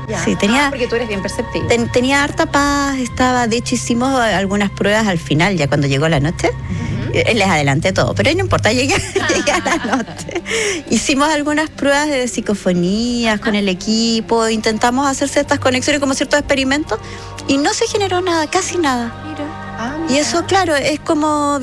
Ya. Sí, porque tú eres bien perceptible. Tenía harta paz, de hecho hicimos algunas pruebas al final, ya cuando llegó la noche. Les adelanté todo, pero no importa, llegué a la noche. Hicimos algunas pruebas de psicofonías con el equipo, intentamos hacer ciertas conexiones, como ciertos experimentos, y no se generó nada, casi nada. Mira. Y eso, claro, es como,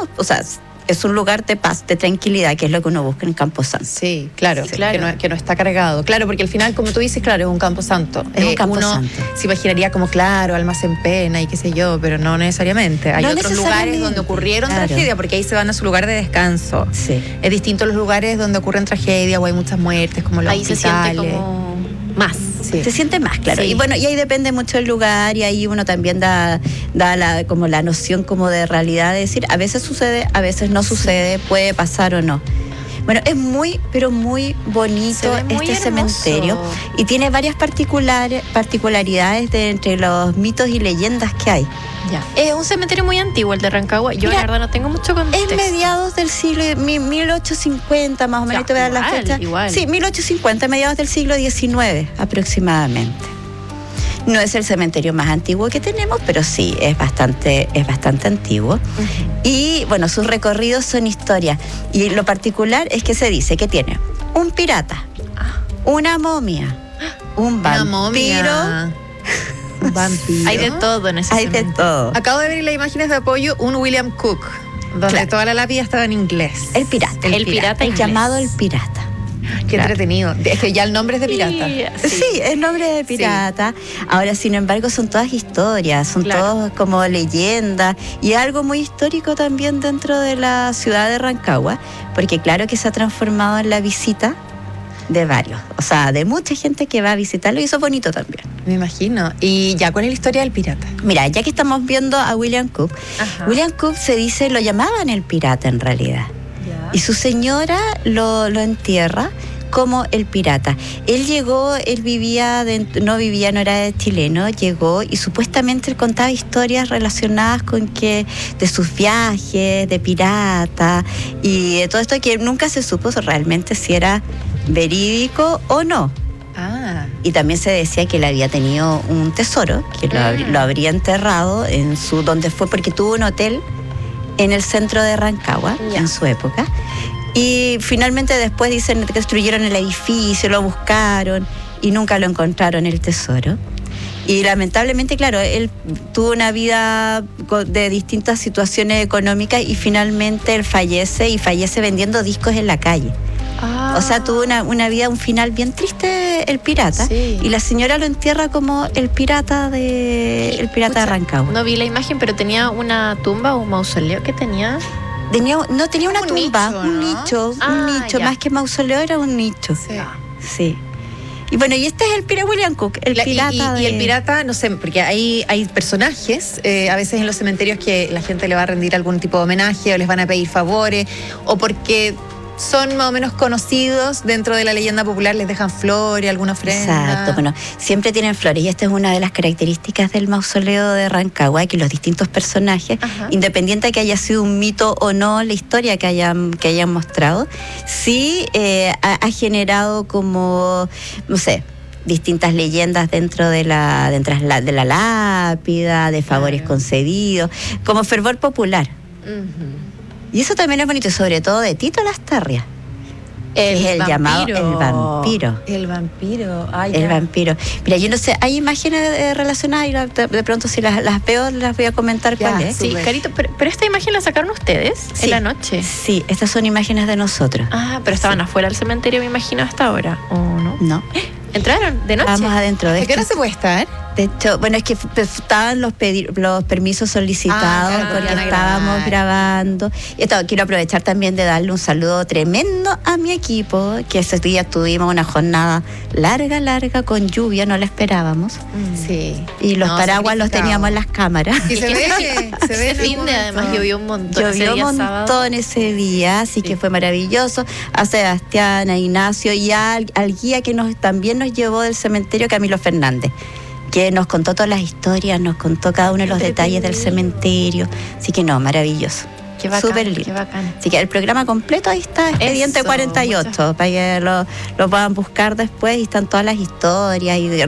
es un lugar de paz, de tranquilidad, que es lo que uno busca en Camposanto. Sí, claro, que no está cargado. Claro, porque al final, como tú dices, claro, es un camposanto. Es un camposanto. Uno se imaginaría como, claro, almas en pena y qué sé yo, pero no necesariamente. Hay otros lugares donde ocurrieron tragedias, porque ahí se van a su lugar de descanso. Sí. Es distinto a los lugares donde ocurren tragedias o hay muchas muertes, como los hospitales. Ahí se siente como más. Sí. Se siente más, claro. Sí. Y bueno, y ahí depende mucho del lugar, y ahí uno también da como la noción como de realidad, de decir, a veces sucede, a veces no sucede, puede pasar o no. Bueno, es muy, pero muy bonito este cementerio, y tiene varias particularidades entre los mitos y leyendas que hay. Ya. Es un cementerio muy antiguo el de Rancagua. Yo, la verdad, no tengo mucho contexto. Es mediados del siglo 1850, más o menos. Te voy a dar la fecha. Igual. Sí, 1850, mediados del siglo XIX aproximadamente. No es el cementerio más antiguo que tenemos, pero sí, es bastante antiguo. Y bueno, sus recorridos son historias. Y lo particular es que se dice que tiene un pirata, una momia, un vampiro. Un vampiro. Hay de todo en ese cementerio. Hay de todo. Acabo de ver en las imágenes de apoyo un William Cook, donde toda la lápida estaba en inglés. El pirata. El pirata el llamado el pirata. Qué entretenido. Es que ya el nombre es de pirata. Sí, el nombre de pirata. Sí. Ahora, sin embargo, son todas historias, son todos como leyendas, y algo muy histórico también dentro de la ciudad de Rancagua, porque claro que se ha transformado en la visita de varios, o sea, de mucha gente que va a visitarlo, y eso es bonito también. Me imagino. ¿Y ya cuál es la historia del pirata? Mira, ya que estamos viendo a William Cook, William Cook lo llamaban el pirata en realidad. Y su señora lo entierra como el pirata. Él llegó, no era chileno, llegó y supuestamente él contaba historias relacionadas con de sus viajes, de pirata, y de todo esto que nunca se supo realmente si era verídico o no. Y también se decía que él había tenido un tesoro, que lo habría enterrado donde fue, porque tuvo un hotel en el centro de Rancagua en su época. Y finalmente después dicen que destruyeron el edificio, lo buscaron y nunca lo encontraron, el tesoro. Y lamentablemente, claro, él tuvo una vida de distintas situaciones económicas, y finalmente él fallece vendiendo discos en la calle. O sea, tuvo un final bien triste el pirata, y la señora lo entierra como el pirata de Rancagua. No vi la imagen, pero tenía una tumba o un mausoleo. ¿Qué tenía? Tenía una tumba, un nicho, más que mausoleo, era un nicho. Sí. Y bueno, y este es el pirata William Cook, el pirata. Y el pirata, no sé, porque hay personajes, a veces en los cementerios, que la gente le va a rendir algún tipo de homenaje, o les van a pedir favores, o porque son más o menos conocidos dentro de la leyenda popular, les dejan flores, alguna ofrenda. Exacto, bueno, siempre tienen flores, y esta es una de las características del mausoleo de Rancagua, que los distintos personajes, independiente de que haya sido un mito o no la historia que hayan mostrado, sí ha generado como, no sé, distintas leyendas dentro de la lápida, de favores concedidos, como fervor popular. Y eso también es bonito, sobre todo de Tito Lastarria. Es el llamado el vampiro. El vampiro. El vampiro. Mira, yo no sé, hay imágenes relacionadas, y de pronto si las veo, las voy a comentar cuál es. Sí, Carito, pero esta imagen la sacaron ustedes en la noche. Sí, estas son imágenes de nosotros. Pero estaban afuera del cementerio, me imagino, hasta ahora, ¿o no? No. ¿Entraron de noche? Vamos adentro de ¿De qué hora se puede estar? De hecho, bueno, es que estaban los permisos solicitados, porque estábamos grabando. Y quiero aprovechar también de darle un saludo tremendo a mi equipo, que ese día tuvimos una jornada larga, con lluvia, no la esperábamos. Sí. Y los paraguas los teníamos en las cámaras. Y se ve fin de, además llovió un montón. Llovió un montón ese día, así que fue maravilloso. A Sebastián, a Ignacio y al guía que también nos llevó del cementerio, Camilo Fernández, que nos contó todas las historias, nos contó cada uno de los detalles del cementerio. Así que maravilloso. Qué bacán, súper lindo. Qué bacán. Así que el programa completo ahí está, Expediente 48, para que lo puedan buscar después, y están todas las historias y